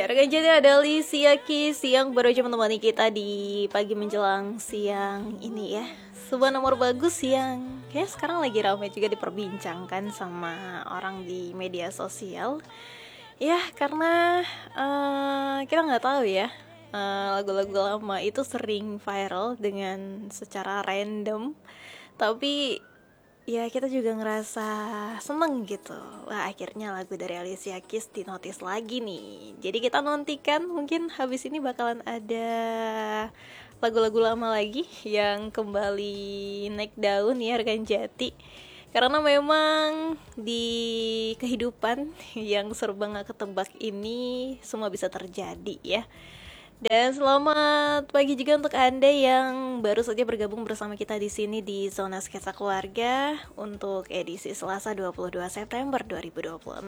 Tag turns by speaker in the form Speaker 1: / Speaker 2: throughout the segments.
Speaker 1: Rekan jadi ada Alicia Keys yang baru aja menemani kita di pagi menjelang siang ini ya. Sebuah nomor bagus yang kayak sekarang lagi ramai juga diperbincangkan sama orang di media sosial. Ya karena kita nggak tahu ya, lagu-lagu lama itu sering viral dengan secara random. Tapi ya kita juga ngerasa seneng gitu. Wah akhirnya lagu dari Alicia Keys dinotis lagi nih. Jadi kita nantikan mungkin habis ini bakalan ada lagu-lagu lama lagi yang kembali naik daun ya rekan Jati. Karena memang di kehidupan yang serba gak ketebak ini semua bisa terjadi ya. Dan selamat pagi juga untuk Anda yang baru saja bergabung bersama kita di sini di Zona Sketsa Keluarga untuk edisi Selasa 22 September 2026.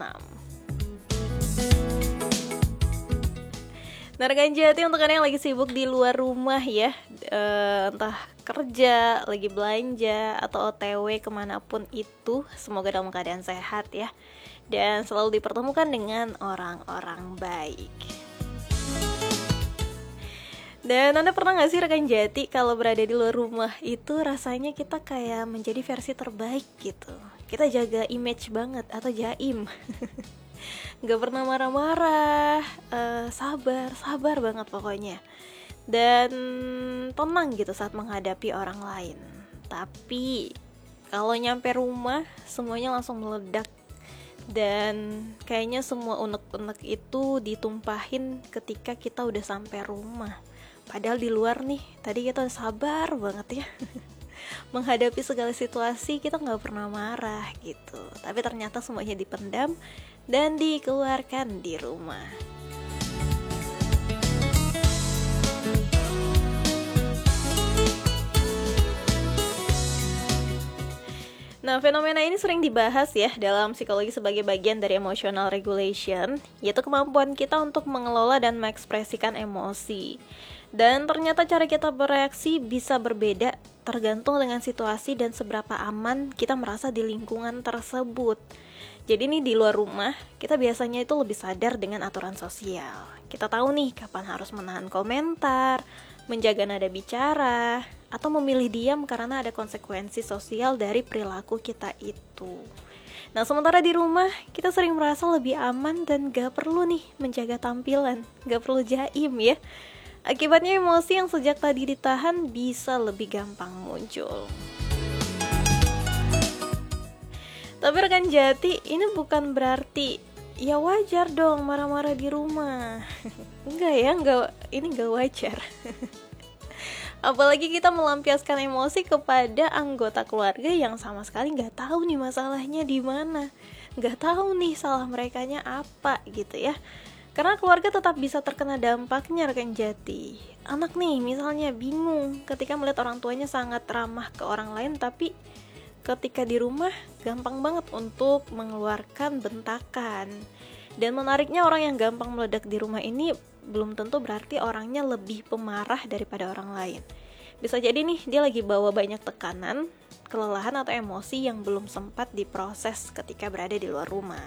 Speaker 1: Nah rekan Jati, untuk Anda yang lagi sibuk di luar rumah ya, entah kerja, lagi belanja, atau OTW kemanapun itu, semoga dalam keadaan sehat ya, dan selalu dipertemukan dengan orang-orang baik. Dan Anda pernah gak sih rekan Jati kalau berada di luar rumah itu rasanya kita kayak menjadi versi terbaik gitu. Kita jaga image banget atau jaim. Gak pernah marah-marah, sabar banget pokoknya. Dan tenang gitu saat menghadapi orang lain. Tapi kalau nyampe rumah semuanya langsung meledak. Dan kayaknya semua unek-unek itu ditumpahin ketika kita udah sampai rumah. Padahal di luar nih, tadi kita udah sabar banget ya menghadapi segala situasi, kita gak pernah marah gitu. Tapi ternyata semuanya dipendam dan dikeluarkan di rumah. Nah, fenomena ini sering dibahas ya dalam psikologi sebagai bagian dari emotional regulation, yaitu kemampuan kita untuk mengelola dan mengekspresikan emosi. Dan ternyata cara kita bereaksi bisa berbeda tergantung dengan situasi dan seberapa aman kita merasa di lingkungan tersebut. Jadi nih di luar rumah, kita biasanya itu lebih sadar dengan aturan sosial. Kita tahu nih kapan harus menahan komentar, menjaga nada bicara, atau memilih diam karena ada konsekuensi sosial dari perilaku kita itu. Nah sementara di rumah, kita sering merasa lebih aman dan gak perlu nih menjaga tampilan, gak perlu jaim ya. Akibatnya emosi yang sejak tadi ditahan bisa lebih gampang muncul. Tapi rekan Jati, ini bukan berarti ya wajar dong marah-marah di rumah. Enggak ya, ini enggak wajar. Apalagi kita melampiaskan emosi kepada anggota keluarga yang sama sekali nggak tahu nih masalahnya di mana, nggak tahu nih salah merekanya apa gitu ya. Karena keluarga tetap bisa terkena dampaknya rekan Jati. Anak nih misalnya bingung ketika melihat orang tuanya sangat ramah ke orang lain, tapi ketika di rumah gampang banget untuk mengeluarkan bentakan. Dan menariknya orang yang gampang meledak di rumah ini belum tentu berarti orangnya lebih pemarah daripada orang lain. Bisa jadi nih dia lagi bawa banyak tekanan, kelelahan atau emosi yang belum sempat diproses ketika berada di luar rumah.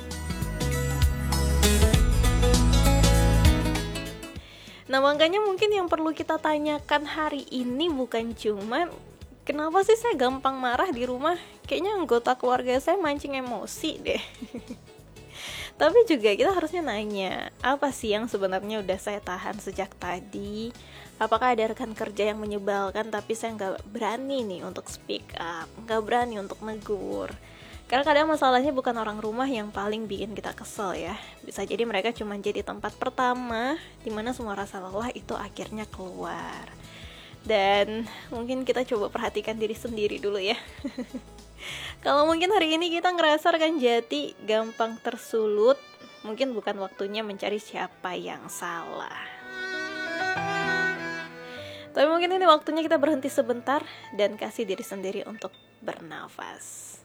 Speaker 1: Nah makanya mungkin yang perlu kita tanyakan hari ini bukan cuma kenapa sih saya gampang marah di rumah, kayaknya anggota keluarga saya mancing emosi deh. Tapi juga kita harusnya nanya, apa sih yang sebenarnya udah saya tahan sejak tadi? Apakah ada rekan kerja yang menyebalkan tapi saya gak berani nih untuk speak up, gak berani untuk negur? Karena kadang masalahnya bukan orang rumah yang paling bikin kita kesel ya. Bisa jadi mereka cuma jadi tempat pertama dimana semua rasa lelah itu akhirnya keluar. Dan mungkin kita coba perhatikan diri sendiri dulu ya. Kalau mungkin hari ini kita ngerasa rekan Jati gampang tersulut, mungkin bukan waktunya mencari siapa yang salah. Tapi mungkin ini waktunya kita berhenti sebentar dan kasih diri sendiri untuk bernafas.